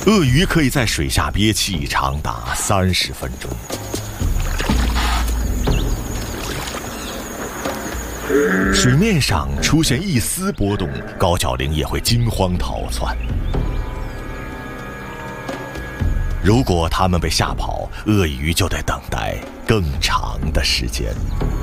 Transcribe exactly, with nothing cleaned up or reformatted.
鳄鱼可以在水下憋气长达三十分钟。水面上出现一丝波动，高脚羚也会惊慌逃窜。如果它们被吓跑，鳄鱼就得等待更长的时间。